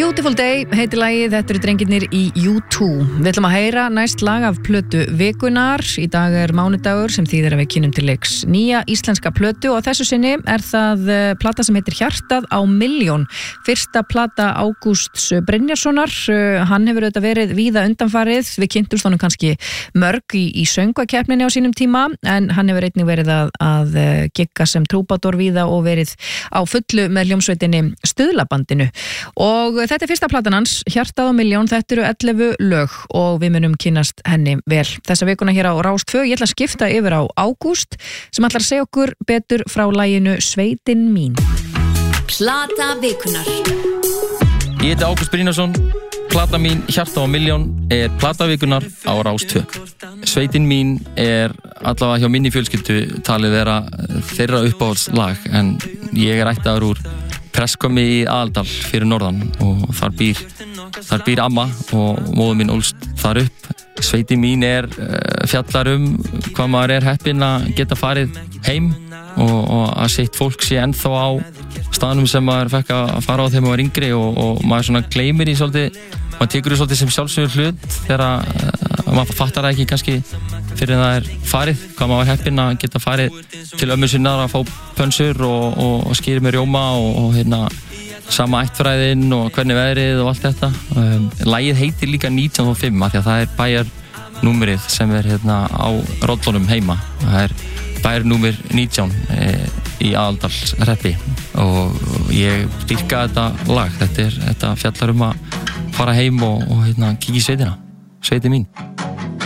Beautiful Day heitir lagið, þetta eru drengirnir í U2. Við ætlum að heyra næst lag af plötu vikunar. Í dag er mánudagur sem þýðir að við kynnum til leiks nýja íslenska plötu og þessu sinni er það plata sem heitir Hjartað á milljón. Fyrsta plata Ágústs Brynjarssonar. Hann hefur auðvitað verið víða undanfarið. Við kynntumst honum kannski mörg í söngvakeppninni á sínum tíma, en hann hefur einnig verið að gigga sem trúbador víða og verið á fullu með hljómsveitinni Stuðlabandinu. Og þetta er fyrsta platan hans, Hjartað á milljón. Þetta eru 11 lög og við munum kynnast henni vel. Þessa vikuna hér á Rás 2, ég ætla að skipta yfir á Ágúst sem ætlar að segja okkur betur frá laginu Sveitin mín. Plata vikunar. Ég heiti Ágúst Brynjarsson. Plata mín Hjartað á milljón er plata vikunar á Rás 2. Sveitin mín er allavega hjá minni fjölskyldu talið vera þeirra uppáhaldslag, en ég er ættaður úr Presskomi í Aðaldal fyrir norðan og þar býr amma og móður mín ólst þar upp. Sveitin mín er fjallar hvað maður er heppinn að geta farið heim og að sitt fólk sé ennþá á staðnum sem maður fekk að fara á þegar maður var yngri og maður svona gleymir í svolítið, maður tekur í svolítið sem sjálfsögur hlut þegar maður fattar það ekki kannski fyrir það er farið, hvað maður var heppinn að geta farið til ömmu sinnar að fá pönsur og skýri með rjóma og sama ættfræðin og hvernig veðrið og allt þetta. Lagið heitir líka 1905 af því að það er bæjarnúmerið sem er á rollunum heima. Það er bæjarnúmer 19 í Aðaldalshreppi og ég dýrka þetta lag. Þetta fjallar að fara heim og kíkja í sveitina. Sveitin mín.